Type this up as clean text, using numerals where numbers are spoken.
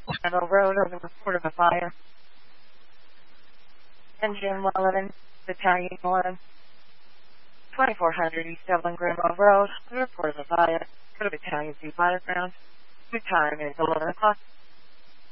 Channel Road over the report of a fire. Engine 11, Battalion 1, 2400 East Dublin Grimwell Road, the report of a fire. Go to Battalion 2 Fire Ground. The time is 11 o'clock.